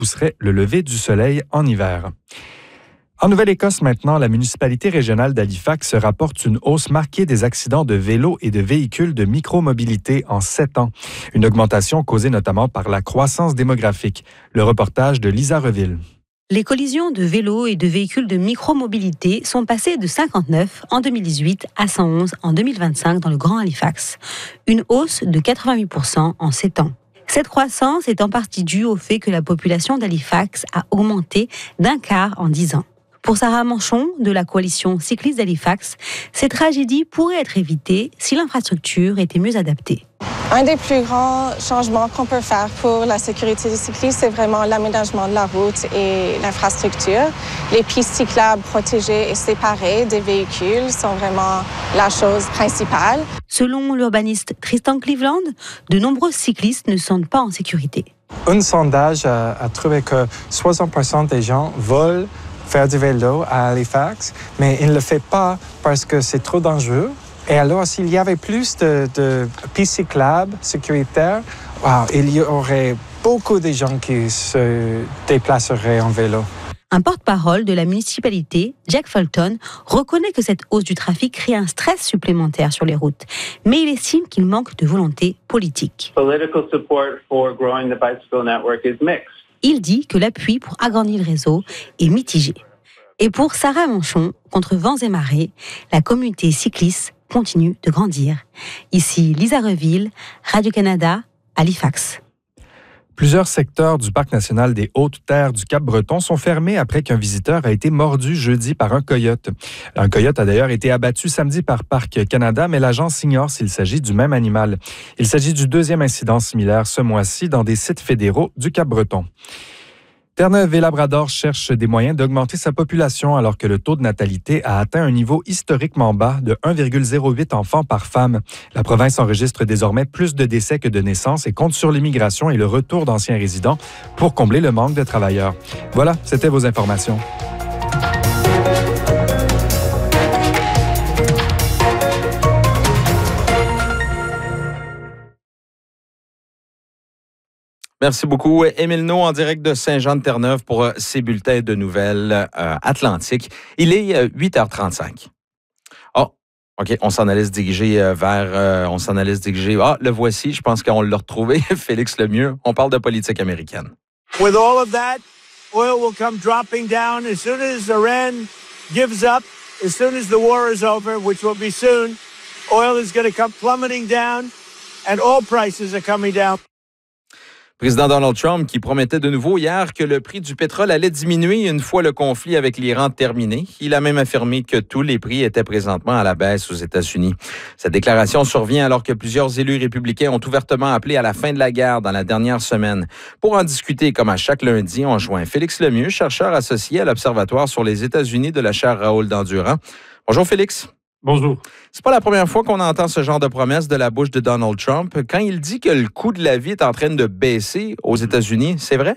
pousserait le lever du soleil en hiver. En Nouvelle-Écosse maintenant, la municipalité régionale d'Halifax rapporte une hausse marquée des accidents de vélos et de véhicules de micromobilité en 7 ans. Une augmentation causée notamment par la croissance démographique. Le reportage de Lisa Reville. Les collisions de vélos et de véhicules de micromobilité sont passées de 59 en 2018 à 111 en 2025 dans le Grand Halifax. Une hausse de 88% en 7 ans. Cette croissance est en partie due au fait que la population d'Halifax a augmenté d'un quart en 10 ans. Pour Sarah Manchon, de la coalition cycliste d'Halifax, ces tragédies pourraient être évitées si l'infrastructure était mieux adaptée. Un des plus grands changements qu'on peut faire pour la sécurité des cyclistes, c'est vraiment l'aménagement de la route et l'infrastructure. Les pistes cyclables protégées et séparées des véhicules sont vraiment la chose principale. Selon l'urbaniste Tristan Cleveland, de nombreux cyclistes ne se sentent pas en sécurité. Un sondage a trouvé que 60% des gens veulent faire du vélo à Halifax, mais ils ne le font pas parce que c'est trop dangereux. Et alors, s'il y avait plus de pistes cyclables sécuritaires, il y aurait beaucoup de gens qui se déplaceraient en vélo. Un porte-parole de la municipalité, Jack Fulton, reconnaît que cette hausse du trafic crée un stress supplémentaire sur les routes, mais il estime qu'il manque de volonté politique. Il dit que l'appui pour agrandir le réseau est mitigé. Et pour Sarah Manchon, contre vents et marées, la communauté cycliste continue de grandir. Ici Lisa Reville, Radio-Canada, Halifax. Plusieurs secteurs du Parc national des Hautes-Terres du Cap-Breton sont fermés après qu'un visiteur a été mordu jeudi par un coyote. Un coyote a d'ailleurs été abattu samedi par Parc Canada, mais l'agence ignore s'il s'agit du même animal. Il s'agit du deuxième incident similaire ce mois-ci dans des sites fédéraux du Cap-Breton. Terre-Neuve et Labrador cherchent des moyens d'augmenter sa population alors que le taux de natalité a atteint un niveau historiquement bas de 1,08 enfants par femme. La province enregistre désormais plus de décès que de naissances et compte sur l'immigration et le retour d'anciens résidents pour combler le manque de travailleurs. Voilà, c'était vos informations. Merci beaucoup, Émile No, en direct de Saint-Jean-de-Terre-Neuve pour ces bulletins de nouvelles atlantiques. Il est 8h35. Oh, OK, on s'en allait se diriger le voici, je pense qu'on l'a retrouvé, Félix Lemieux. On parle de politique américaine. With all of that, oil will come dropping down as soon as Iran gives up, as soon as the war is over, which will be soon. Oil is going to come plummeting down, and all prices are coming down. Président Donald Trump qui promettait de nouveau hier que le prix du pétrole allait diminuer une fois le conflit avec l'Iran terminé. Il a même affirmé que tous les prix étaient présentement à la baisse aux États-Unis. Cette déclaration survient alors que plusieurs élus républicains ont ouvertement appelé à la fin de la guerre dans la dernière semaine. Pour en discuter, comme à chaque lundi, on joint Félix Lemieux, chercheur associé à l'Observatoire sur les États-Unis de la chaire Raoul Dandurand. Bonjour Félix. Bonjour. C'est pas la première fois qu'on entend ce genre de promesse de la bouche de Donald Trump. Quand il dit que le coût de la vie est en train de baisser aux États-Unis, c'est vrai?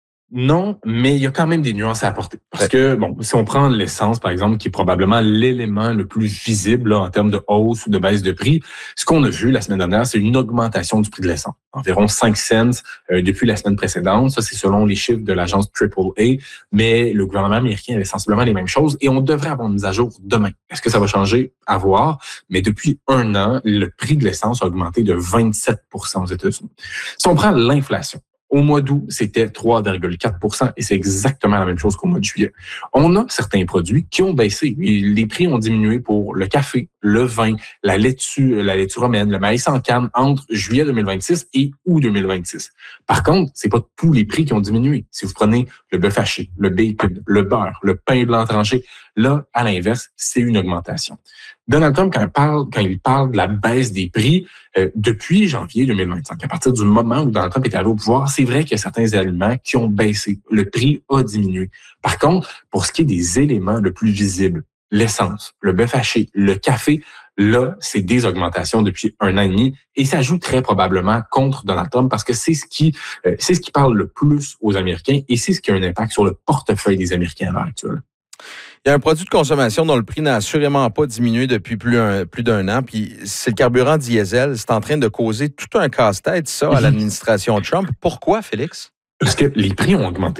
Non, mais il y a quand même des nuances à apporter. Parce que, si on prend l'essence, par exemple, qui est probablement l'élément le plus visible là, en termes de hausse ou de baisse de prix, ce qu'on a vu la semaine dernière, c'est une augmentation du prix de l'essence. Environ 5 cents depuis la semaine précédente. Ça, c'est selon les chiffres de l'agence AAA. Mais le gouvernement américain avait sensiblement les mêmes choses et on devrait avoir une mise à jour demain. Est-ce que ça va changer? À voir. Mais depuis 1 an, le prix de l'essence a augmenté de 27 % aux États-Unis. Si on prend l'inflation, au mois d'août, c'était 3,4 % et c'est exactement la même chose qu'au mois de juillet. On a certains produits qui ont baissé. Les prix ont diminué pour le café, le vin, la laitue romaine, le maïs en canne entre juillet 2026 et août 2026. Par contre, c'est pas tous les prix qui ont diminué. Si vous prenez le bœuf haché, le bacon, le beurre, le pain blanc tranché, là, à l'inverse, c'est une augmentation. Donald Trump, quand il parle de la baisse des prix, depuis janvier 2025, à partir du moment où Donald Trump est arrivé au pouvoir, c'est vrai qu'il y a certains aliments qui ont baissé. Le prix a diminué. Par contre, pour ce qui est des éléments le plus visibles, l'essence, le bœuf haché, le café, là, c'est des augmentations depuis 1 an et demi et ça joue très probablement contre Donald Trump parce que c'est ce qui parle le plus aux Américains et c'est ce qui a un impact sur le portefeuille des Américains à l'heure actuelle. Il y a un produit de consommation dont le prix n'a assurément pas diminué depuis plus d'1 an, puis c'est le carburant diesel. C'est en train de causer tout un casse-tête, ça, à l'administration Trump. Pourquoi, Félix? Parce que les prix ont augmenté.